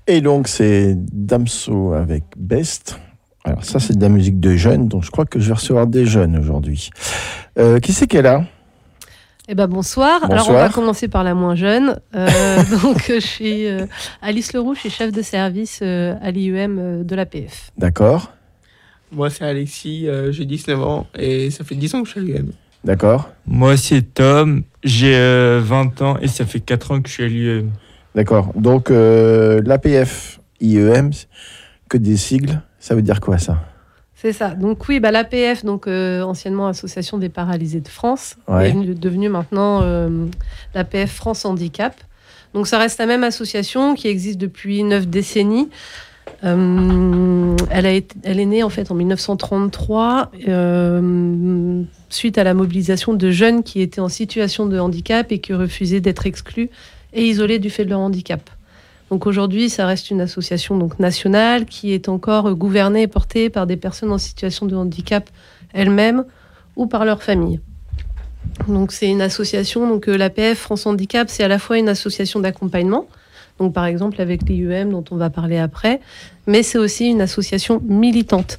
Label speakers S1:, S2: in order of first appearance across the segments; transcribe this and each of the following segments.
S1: Et donc, c'est Damso avec Best. Alors, ça, c'est de la musique de jeunes, donc je crois que je vais recevoir des jeunes aujourd'hui. Qui c'est qu'elle a ?
S2: Eh ben bonsoir. Alors on va commencer par la moins jeune. Donc je suis Alice Leroux, je suis chef de service à l'IEM de l'APF.
S1: D'accord.
S3: Moi c'est Alexis, j'ai 19 ans et ça fait 10 ans que je suis à l'IEM.
S1: D'accord.
S4: Moi c'est Tom, j'ai 20 ans et ça fait 4 ans que je suis à l'IEM.
S1: D'accord. Donc l'APF, IEM, que des sigles, ça veut dire quoi ça ?
S2: C'est ça. Donc oui, l'APF, donc anciennement Association des paralysés de France,
S1: Ouais.
S2: est devenue maintenant l'APF France Handicap. Donc ça reste la même association qui existe depuis 9 décennies. Elle est née en fait en 1933 suite à la mobilisation de jeunes qui étaient en situation de handicap et qui refusaient d'être exclus et isolés du fait de leur handicap. Donc aujourd'hui, ça reste une association donc nationale qui est encore gouvernée et portée par des personnes en situation de handicap elles-mêmes ou par leur famille. Donc c'est une association, donc l'APF France Handicap, c'est à la fois une association d'accompagnement, donc par exemple avec l'IEM dont on va parler après, mais c'est aussi une association militante.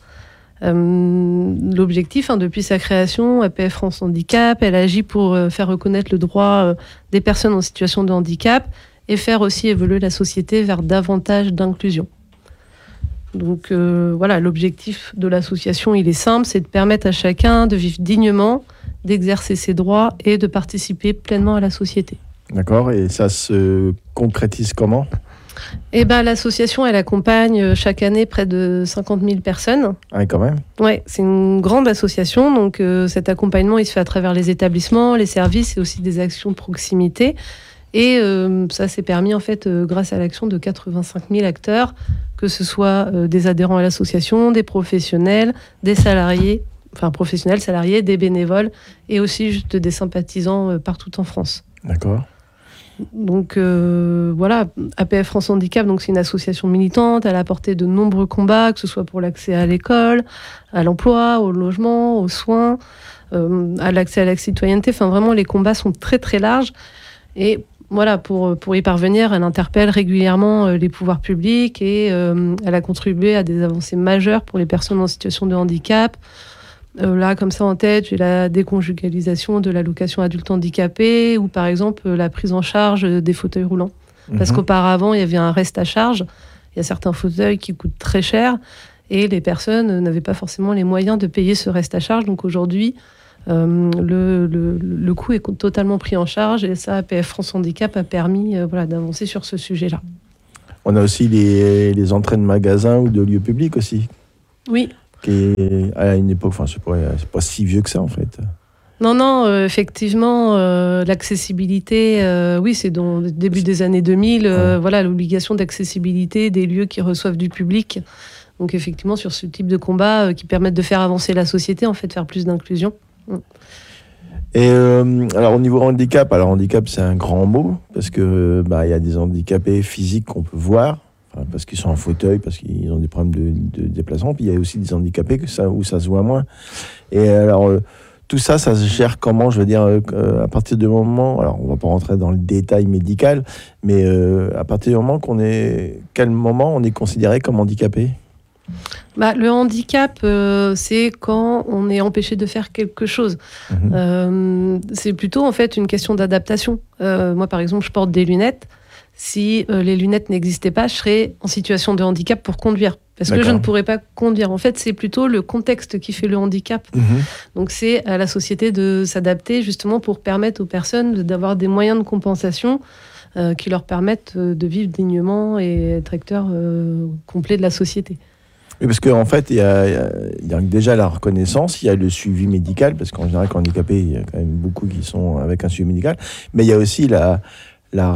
S2: L'objectif, depuis sa création, APF France Handicap, elle agit pour faire reconnaître le droit des personnes en situation de handicap et faire aussi évoluer la société vers davantage d'inclusion. Donc voilà, l'objectif de l'association, il est simple, c'est de permettre à chacun de vivre dignement, d'exercer ses droits et de participer pleinement à la société.
S1: D'accord, et ça se concrétise comment ?
S2: Eh ben, l'association, elle accompagne chaque année près de 50 000 personnes.
S1: Ah, quand même.
S2: Ouais, c'est une grande association, donc cet accompagnement, il se fait à travers les établissements, les services et aussi des actions de proximité. Et ça s'est permis, en fait, grâce à l'action de 85 000 acteurs, que ce soit des adhérents à l'association, des professionnels, des salariés, enfin professionnels, salariés, des bénévoles, et aussi juste des sympathisants partout en France.
S1: D'accord.
S2: Donc voilà, APF France Handicap, donc c'est une association militante, elle a porté de nombreux combats, que ce soit pour l'accès à l'école, à l'emploi, au logement, aux soins, à l'accès à la citoyenneté. Enfin vraiment, les combats sont très très larges. Et voilà, pour y parvenir, elle interpelle régulièrement les pouvoirs publics et elle a contribué à des avancées majeures pour les personnes en situation de handicap. Là, comme ça en tête, j'ai la déconjugalisation de l'allocation adulte handicapé ou par exemple la prise en charge des fauteuils roulants. Parce qu'auparavant, il y avait un reste à charge. Il y a certains fauteuils qui coûtent très cher et les personnes n'avaient pas forcément les moyens de payer ce reste à charge. Donc aujourd'hui, le coût est totalement pris en charge et ça, APF France Handicap a permis d'avancer sur ce sujet-là.
S1: On a aussi les entrées de magasins ou de lieux publics aussi.
S2: Oui.
S1: Qui est à une époque, enfin c'est pas si vieux que ça en fait.
S2: Non, effectivement, l'accessibilité, oui, c'est dans le début des années 2000, voilà, l'obligation d'accessibilité des lieux qui reçoivent du public. Donc effectivement, sur ce type de combat qui permettent de faire avancer la société, en fait, faire plus d'inclusion.
S1: Et alors au niveau handicap, c'est un grand mot parce que y a des handicapés physiques qu'on peut voir. Parce qu'ils sont en fauteuil, parce qu'ils ont des problèmes de déplacement. Puis il y a aussi des handicapés où ça se voit moins. Et alors, tout ça, ça se gère comment ? Je veux dire, à partir du moment... Alors, on ne va pas rentrer dans le détail médical, mais à partir du moment quel moment on est considéré comme handicapé ?
S2: Le handicap, c'est quand on est empêché de faire quelque chose. C'est plutôt, en fait, une question d'adaptation. Moi, par exemple, je porte des lunettes. Si les lunettes n'existaient pas, je serais en situation de handicap pour conduire. Parce que je ne pourrais pas conduire. En fait, c'est plutôt le contexte qui fait le handicap. Donc, c'est à la société de s'adapter justement pour permettre aux personnes d'avoir des moyens de compensation qui leur permettent de vivre dignement et être acteurs complets de la société.
S1: Oui, parce qu'en fait, il y a déjà la reconnaissance, il y a le suivi médical, parce qu'en général, quand handicapé, il y a quand même beaucoup qui sont avec un suivi médical. Mais il y a aussi la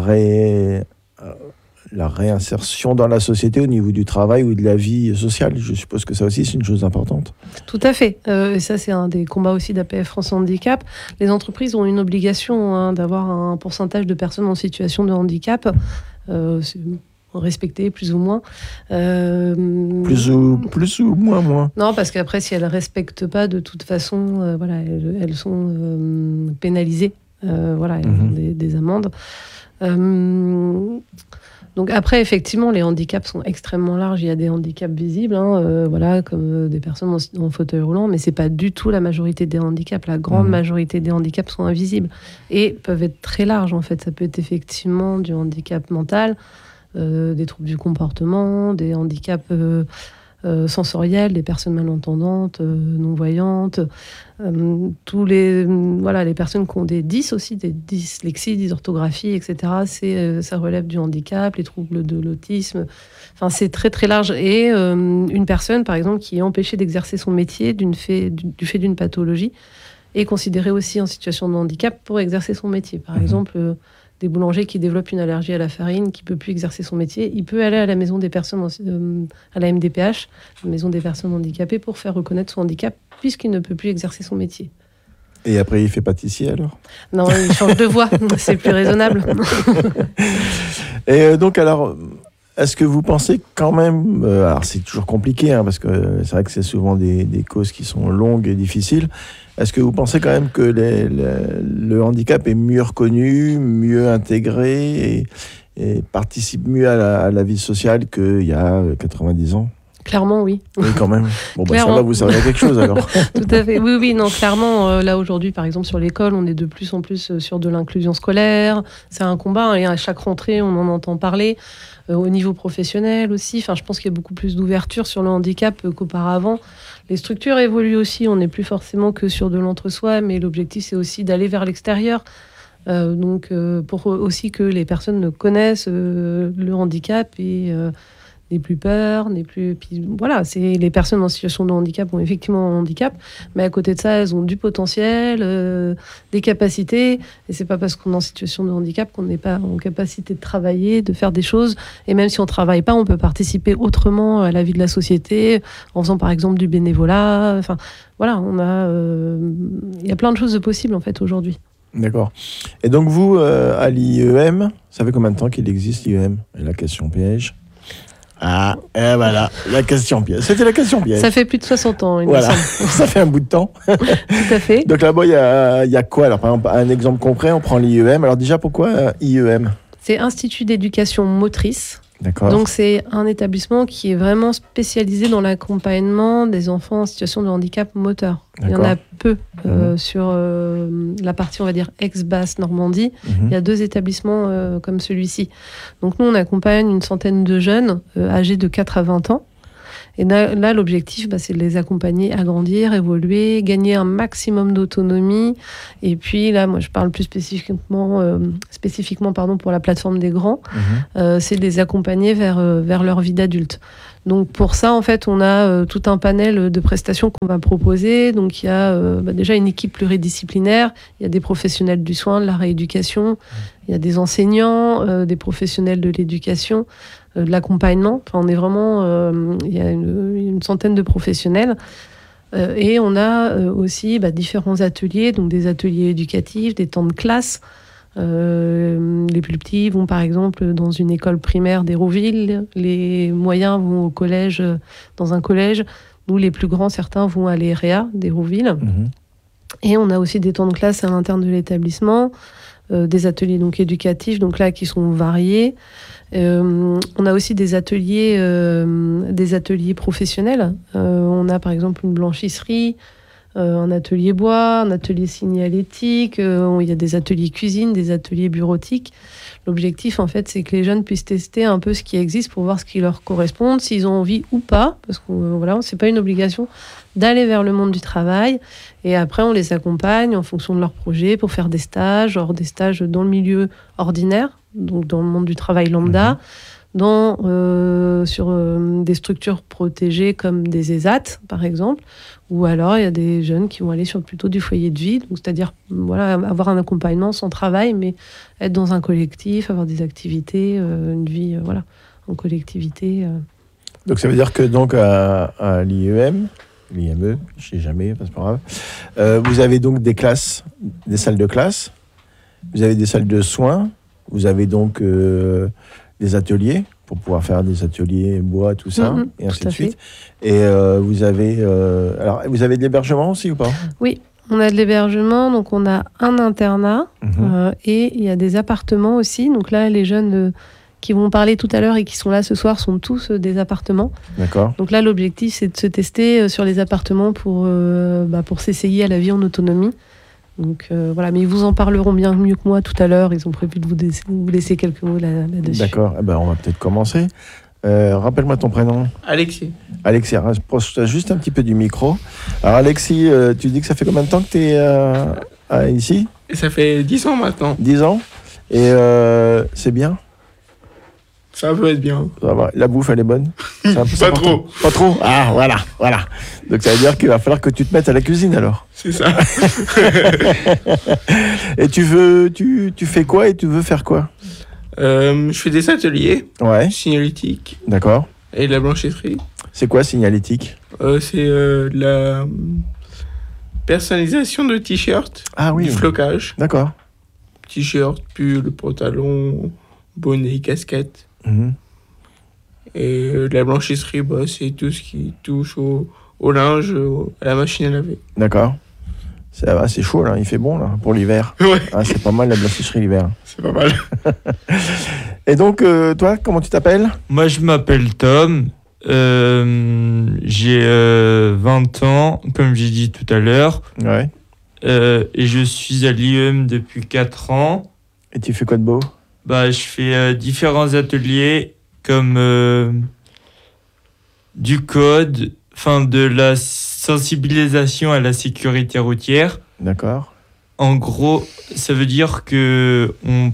S1: réinsertion dans la société au niveau du travail ou de la vie sociale. Je suppose que ça aussi, c'est une chose importante.
S2: Tout à fait. Et ça, c'est un des combats aussi d'APF France Handicap. Les entreprises ont une obligation d'avoir un pourcentage de personnes en situation de handicap respecté, plus ou moins.
S1: Plus ou moins.
S2: Non, parce qu'après, si elles ne respectent pas, de toute façon, elles sont pénalisées. Elles ont des amendes. Donc après, effectivement, les handicaps sont extrêmement larges. Il y a des handicaps visibles, voilà, comme des personnes en fauteuil roulant, mais c'est pas du tout la majorité des handicaps. La grande majorité des handicaps sont invisibles et peuvent être très larges, en fait. Ça peut être effectivement du handicap mental, des troubles du comportement, des handicaps sensoriels, des personnes malentendantes, non-voyantes, les personnes qui ont des dys aussi, des dyslexies, dysorthographies, etc. Ça relève du handicap, les troubles de l'autisme. Enfin, c'est très très large. Et une personne, par exemple, qui est empêchée d'exercer son métier du fait d'une pathologie est considérée aussi en situation de handicap pour exercer son métier. Par exemple, des boulangers qui développent une allergie à la farine, qui ne peut plus exercer son métier, il peut aller à la maison des personnes, à la MDPH, la maison des personnes handicapées, pour faire reconnaître son handicap, puisqu'il ne peut plus exercer son métier.
S1: Et après, il fait pâtissier alors?
S2: Non, il change de voie, c'est plus raisonnable.
S1: Et donc, alors, est-ce que vous pensez quand même, alors c'est toujours compliqué, parce que c'est vrai que c'est souvent des causes qui sont longues et difficiles, est-ce que vous pensez quand même que le handicap est mieux reconnu, mieux intégré et participe mieux à la vie sociale qu'il y a 90 ans?
S2: Clairement, oui.
S1: Oui, quand même. Bon, ça va, vous savez quelque chose alors.
S2: Tout à fait. Oui, non, clairement, là aujourd'hui, par exemple, sur l'école, on est de plus en plus sur de l'inclusion scolaire. C'est un combat, et à chaque rentrée, on en entend parler. Au niveau professionnel aussi. Enfin, je pense qu'il y a beaucoup plus d'ouverture sur le handicap qu'auparavant. Les structures évoluent aussi. On n'est plus forcément que sur de l'entre-soi, mais l'objectif, c'est aussi d'aller vers l'extérieur. Pour aussi que les personnes connaissent le handicap et n'aient plus peur, Puis, voilà, les personnes en situation de handicap ont effectivement un handicap, mais à côté de ça, elles ont du potentiel, des capacités, et c'est pas parce qu'on est en situation de handicap qu'on n'est pas en capacité de travailler, de faire des choses, et même si on travaille pas, on peut participer autrement à la vie de la société, en faisant par exemple du bénévolat. Enfin, voilà, il y a plein de choses possibles en fait aujourd'hui.
S1: D'accord. Et donc vous, à l'IEM, ça fait combien de temps qu'il existe l'IEM? Et la question piège. Ah, et voilà, la question piège. C'était la question piège.
S2: Ça fait plus de 60 ans, il me
S1: voilà,
S2: semble.
S1: ça fait un bout de temps.
S2: Tout à fait.
S1: Donc là-bas, il y a quoi? Alors, par exemple, un exemple concret, on prend l'IEM. Alors déjà, pourquoi IEM?
S2: C'est Institut d'éducation motrice.
S1: D'accord.
S2: Donc c'est un établissement qui est vraiment spécialisé dans l'accompagnement des enfants en situation de handicap moteur.
S1: D'accord.
S2: Il y en a peu sur la partie, on va dire, ex-Basse Normandie. Il y a 2 établissements comme celui-ci. Donc nous, on accompagne une centaine de jeunes âgés de 4 à 20 ans. Et là, l'objectif, c'est de les accompagner à grandir, évoluer, gagner un maximum d'autonomie. Et puis là, moi, je parle plus spécifiquement pour la plateforme des grands. C'est de les accompagner vers leur vie d'adulte. Donc pour ça, en fait, on a tout un panel de prestations qu'on va proposer. Donc il y a déjà une équipe pluridisciplinaire, il y a des professionnels du soin, de la rééducation, il y a des enseignants, des professionnels de l'éducation, de l'accompagnement. Enfin, on est vraiment, il y a une centaine de professionnels. Et on a aussi différents ateliers, donc des ateliers éducatifs, des temps de classe. Les plus petits vont par exemple dans une école primaire d'Hérouville, les moyens vont au collège, dans un collège. Nous, les plus grands, certains vont à l'EREA d'Hérouville. Et on a aussi des temps de classe à l'interne de l'établissement, des ateliers donc éducatifs, donc là qui sont variés. On a aussi des ateliers professionnels. On a par exemple une blanchisserie, un atelier bois, un atelier signalétique, il y a des ateliers cuisine, des ateliers bureautiques. L'objectif, en fait, c'est que les jeunes puissent tester un peu ce qui existe pour voir ce qui leur correspond, s'ils ont envie ou pas, parce que c'est pas une obligation d'aller vers le monde du travail. Et après, on les accompagne en fonction de leur projet pour faire des stages dans le milieu ordinaire, donc dans le monde du travail lambda, sur des structures protégées comme des ESAT, par exemple, ou alors il y a des jeunes qui vont aller sur plutôt du foyer de vie, donc c'est-à-dire avoir un accompagnement sans travail, mais être dans un collectif, avoir des activités, une vie en collectivité.
S1: Donc ça veut dire que donc à l'IEM, l'IME, je sais jamais, c'est pas grave, vous avez donc des classes, des salles de classe, vous avez des salles de soins, vous avez donc des ateliers pour pouvoir faire des ateliers bois, tout ça, et ainsi de suite. Et vous avez de l'hébergement aussi ou pas?
S2: Oui, on a de l'hébergement, donc on a un internat et il y a des appartements aussi. Donc là, les jeunes qui vont parler tout à l'heure et qui sont là ce soir sont tous des appartements.
S1: D'accord.
S2: Donc là, l'objectif, c'est de se tester sur les appartements pour s'essayer à la vie en autonomie. Donc voilà, mais ils vous en parleront bien mieux que moi tout à l'heure. Ils ont prévu de vous laisser quelques mots là-dessus.
S1: D'accord. Eh ben, on va peut-être commencer. Rappelle-moi ton prénom.
S3: Alexis.
S1: Alexis, rapproche-toi juste un petit peu du micro. Alors Alexis, tu dis que ça fait combien de temps que tu es ici ?
S3: Et ça fait 10 ans maintenant.
S1: 10 ans. Et c'est bien ?
S3: Ça peut être bien.
S1: Ça va. La bouffe, elle est bonne ?
S3: Pas trop.
S1: Pas trop ? Ah, voilà. Donc ça veut dire qu'il va falloir que tu te mettes à la cuisine alors.
S3: C'est ça.
S1: Et tu fais quoi et tu veux faire quoi ?
S3: Je fais des ateliers
S1: Ouais,
S3: signalétiques
S1: d'accord.
S3: et de la blanchisserie.
S1: C'est quoi signalétique ?
S3: C'est de la personnalisation de t-shirts,
S1: Ah oui,
S3: du flocage.
S1: d'accord.
S3: T-shirt, pull, pantalon, bonnet, casquette.
S1: Mhm.
S3: Et de la blanchisserie, c'est tout ce qui touche au linge, à la machine à laver.
S1: D'accord. Ça va, c'est chaud là, il fait bon là pour l'hiver.
S3: Ouais,
S1: Ah, c'est pas mal la blanchisserie l'hiver.
S3: c'est pas mal.
S1: Et donc, toi, comment tu t'appelles ?
S4: Moi, je m'appelle Tom. J'ai 20 ans, comme j'ai dit tout à l'heure.
S1: Ouais.
S4: Et je suis à l'IEM depuis 4 ans.
S1: Et tu fais quoi de beau ?
S4: Je fais différents ateliers comme du code, de la sensibilisation à la sécurité routière.
S1: D'accord.
S4: En gros, ça veut dire que on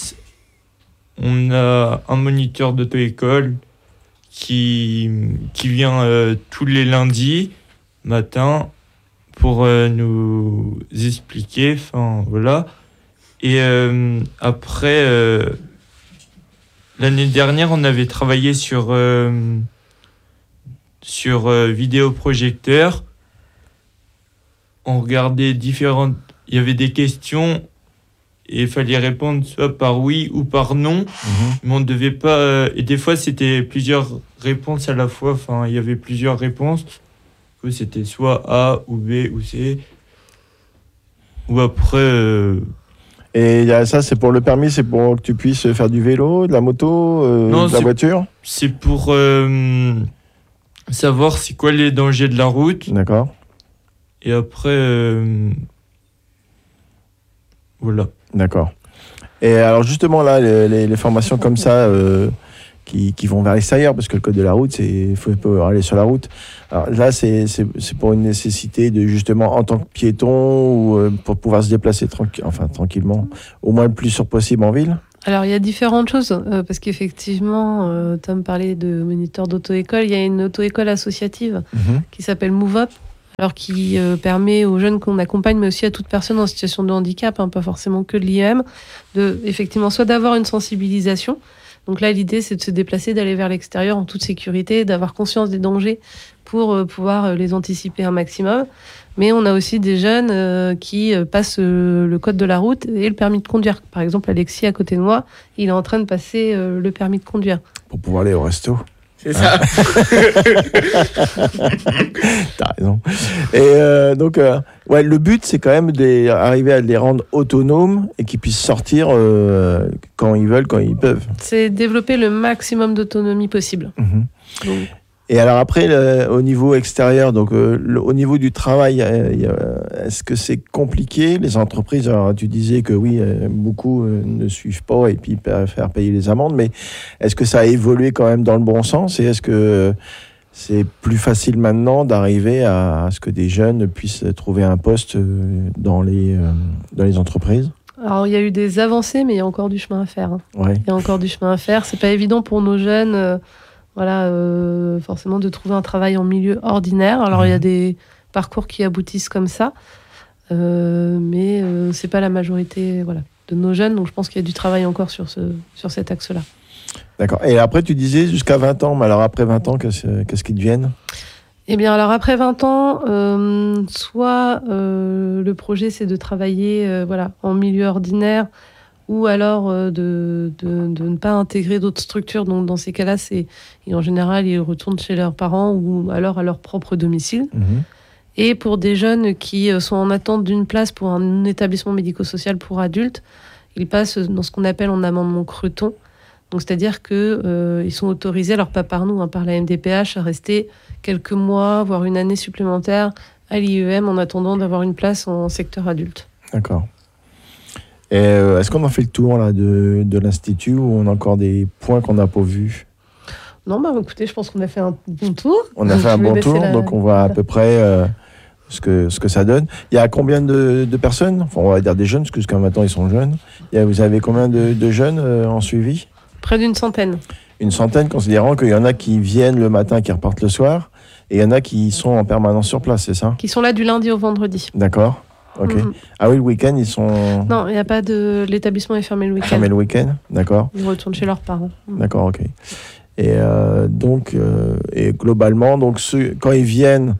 S4: a un moniteur d'auto-école qui vient tous les lundis matin pour nous expliquer, voilà. Et après, l'année dernière, on avait travaillé sur vidéoprojecteur. On regardait différentes... Il y avait des questions et il fallait répondre soit par oui ou par non.
S1: Mhm.
S4: Mais on ne devait pas... Et des fois, c'était plusieurs réponses à la fois. Il y avait plusieurs réponses. Du coup, c'était soit A ou B ou C. Ou après...
S1: Et ça, c'est pour le permis, c'est pour que tu puisses faire du vélo, de la moto,
S4: Non,
S1: de la voiture ?
S4: c'est pour savoir c'est quoi les dangers de la route.
S1: D'accord.
S4: Et après... voilà.
S1: D'accord. Et alors justement là, les formations comme ça qui vont vers l'extérieur, parce que le code de la route, il faut aller sur la route. Alors là, c'est pour une nécessité de justement en tant que piéton ou pour pouvoir se déplacer tranquillement, au moins le plus sûr possible en ville.
S2: Alors, il y a différentes choses, parce qu'effectivement, Tom parlait de moniteur d'auto-école. Il y a une auto-école associative qui s'appelle Move Up, alors qui permet aux jeunes qu'on accompagne, mais aussi à toute personne en situation de handicap, pas forcément que de l'IEM, effectivement, soit d'avoir une sensibilisation. Donc là, l'idée, c'est de se déplacer, d'aller vers l'extérieur en toute sécurité, d'avoir conscience des dangers pour pouvoir les anticiper un maximum. Mais on a aussi des jeunes qui passent le code de la route et le permis de conduire. Par exemple, Alexis, à côté de moi, il est en train de passer le permis de conduire.
S1: Pour pouvoir aller au resto.
S3: C'est ça.
S1: T'as raison. Et donc, le but, c'est quand même d'arriver à les rendre autonomes et qu'ils puissent sortir quand ils veulent, quand ils peuvent.
S2: C'est développer le maximum d'autonomie possible.
S1: Mhm.
S2: Donc,
S1: Et alors après, au niveau extérieur, donc au niveau du travail, est-ce que c'est compliqué ? Les entreprises, alors tu disais que oui, beaucoup ne suivent pas et puis faire payer les amendes, mais est-ce que ça a évolué quand même dans le bon sens ? Et est-ce que c'est plus facile maintenant d'arriver à ce que des jeunes puissent trouver un poste dans les entreprises ?
S2: alors, il y a eu des avancées, mais il y a encore du chemin à faire.
S1: Ouais.
S2: Il y a encore du chemin à faire. C'est pas évident pour nos jeunes... forcément de trouver un travail en milieu ordinaire. Alors il y a des parcours qui aboutissent comme ça, mais c'est pas la majorité de nos jeunes, donc je pense qu'il y a du travail encore sur cet axe-là.
S1: D'accord. Et après tu disais jusqu'à 20 ans, mais alors après 20 ans, qu'est-ce qu'ils deviennent ?
S2: Eh bien alors après 20 ans, soit le projet c'est de travailler en milieu ordinaire, ou alors de ne pas intégrer d'autres structures. Donc dans ces cas-là, en général, ils retournent chez leurs parents ou alors à leur propre domicile.
S1: Mhm.
S2: Et pour des jeunes qui sont en attente d'une place pour un établissement médico-social pour adultes, ils passent dans ce qu'on appelle en amendement Creton. Donc, c'est-à-dire qu'ils sont autorisés, alors pas par nous, par la MDPH, à rester quelques mois, voire une année supplémentaire à l'IEM en attendant d'avoir une place en secteur adulte.
S1: D'accord. Et est-ce qu'on en fait le tour là, de l'Institut ou on a encore des points qu'on n'a pas vus?
S2: Non, écoutez, je pense qu'on a fait un bon tour.
S1: On a fait un bon tour, donc on voit à peu près ce que ça donne. Il y a combien de personnes? Enfin, on va dire des jeunes, parce que jusqu'à maintenant, ils sont jeunes. Vous avez combien de jeunes en suivi?
S2: Près d'une centaine.
S1: Une centaine, considérant qu'il y en a qui viennent le matin, qui repartent le soir, et il y en a qui sont en permanence sur place, c'est ça?
S2: Qui sont là du lundi au vendredi.
S1: D'accord, ok. Ah oui, le week-end, ils sont...
S2: Non, il n'y a pas de... L'établissement est fermé le week-end.
S1: Fermé le week-end, d'accord.
S2: Ils retournent chez leurs parents.
S1: D'accord, ok. Et donc, et globalement, donc quand ils viennent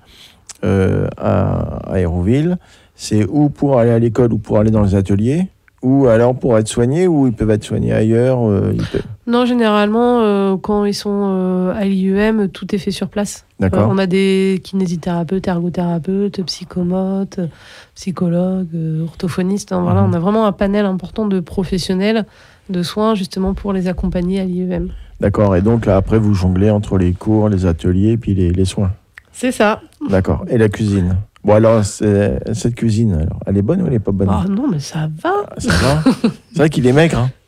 S1: à Hérouville, c'est ou pour aller à l'école ou pour aller dans les ateliers, ou alors pour être soignés, ou ils peuvent être soignés ailleurs.
S2: Non, généralement, quand ils sont à l'IEM, tout est fait sur place.
S1: D'accord.
S2: On a des kinésithérapeutes, ergothérapeutes, psychomotes, psychologues, orthophonistes. Voilà, on a vraiment un panel important de professionnels de soins, justement, pour les accompagner à l'IEM.
S1: D'accord, et donc là, après, vous jonglez entre les cours, les ateliers, puis les soins.
S2: C'est ça.
S1: D'accord, et la cuisine. Bon, alors, cette cuisine, alors, elle est bonne ou elle n'est pas bonne?
S2: Ah non, mais ça va.
S1: Ça va. C'est vrai qu'il est maigre, hein.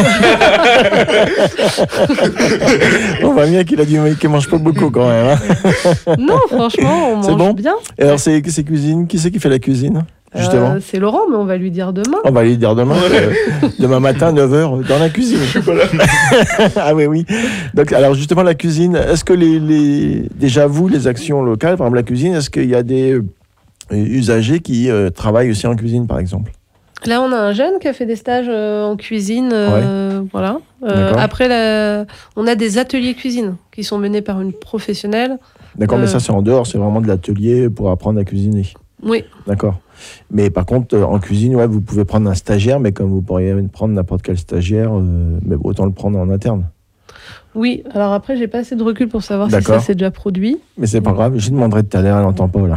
S1: On voit bien qu'il mange pas beaucoup quand même. Hein.
S2: Non, franchement, on mange bien.
S1: Et alors, c'est cuisine. Qui c'est qui fait la cuisine, justement?
S2: C'est Laurent, mais on va lui dire demain.
S1: On va lui dire demain. Demain matin, 9h, dans la cuisine. Je suis pas là. Ah oui. Donc, alors, justement, la cuisine, est-ce que déjà vous, les actions locales, par exemple la cuisine, est-ce qu'il y a des usagers qui travaillent aussi en cuisine, par exemple?
S2: Là, on a un jeune qui a fait des stages en cuisine. Voilà. Après, on a des ateliers cuisine qui sont menés par une professionnelle.
S1: D'accord, mais ça, c'est en dehors. C'est vraiment de l'atelier pour apprendre à cuisiner.
S2: Oui.
S1: D'accord. Mais par contre, en cuisine, vous pouvez prendre un stagiaire, mais comme vous pourriez prendre n'importe quel stagiaire, mais autant le prendre en interne. Oui.
S2: Alors après, j'ai pas assez de recul pour savoir si ça s'est déjà produit.
S1: Mais c'est pas grave, je demanderai tout à l'heure, elle n'entend pas là.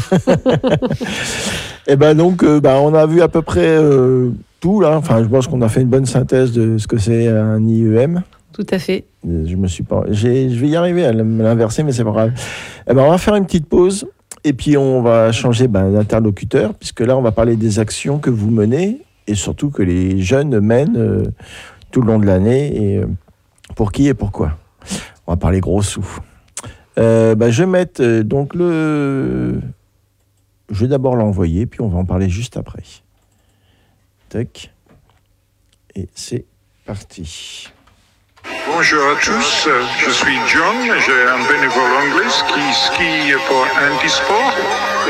S1: Et donc, on a vu à peu près tout là. Enfin, je pense qu'on a fait une bonne synthèse de ce que c'est un IEM.
S2: Tout à fait.
S1: Je vais y arriver à l'inverser, mais c'est pas grave. On va faire une petite pause et puis on va changer d'interlocuteur, puisque là, on va parler des actions que vous menez et surtout que les jeunes mènent tout le long de l'année et pour qui et pourquoi. On va parler gros sous. Je vais mettre donc le... Je vais d'abord l'envoyer, puis on va en parler juste après. Tac. Et c'est parti.
S5: Bonjour à tous, je suis John, j'ai un bénévole anglais qui skie pour Handisport.